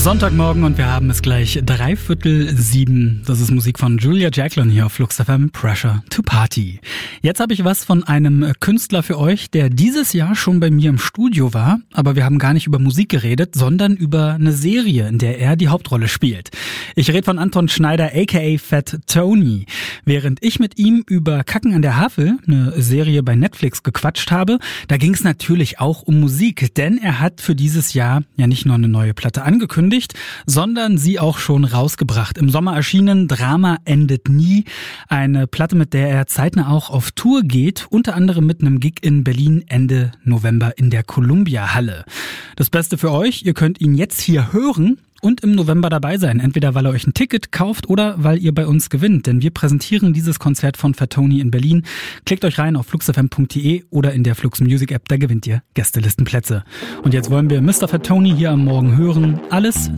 Sonntagmorgen und wir haben es gleich 6:45. Das ist Musik von Julia Jacklin hier auf Flux FM, Pressure to Party. Jetzt habe ich was von einem Künstler für euch, der dieses Jahr schon bei mir im Studio war, aber wir haben gar nicht über Musik geredet, sondern über eine Serie, in der er die Hauptrolle spielt. Ich rede von Anton Schneider, aka Fat Tony. Während ich mit ihm über Kacken an der Havel, eine Serie bei Netflix, gequatscht habe, da ging es natürlich auch um Musik, denn er hat für dieses Jahr ja nicht nur eine neue Platte angekündigt, sondern sie auch schon rausgebracht. Im Sommer erschienen Drama endet nie. Eine Platte, mit der er zeitnah auch auf Tour geht, unter anderem mit einem Gig in Berlin Ende November in der Columbia-Halle. Das Beste für euch, ihr könnt ihn jetzt hier hören und im November dabei sein. Entweder weil ihr euch ein Ticket kauft oder weil ihr bei uns gewinnt. Denn wir präsentieren dieses Konzert von Fat Tony in Berlin. Klickt euch rein auf fluxfm.de oder in der Flux Music App, da gewinnt ihr Gästelistenplätze. Und jetzt wollen wir Mr. Fat Tony hier am Morgen hören. Alles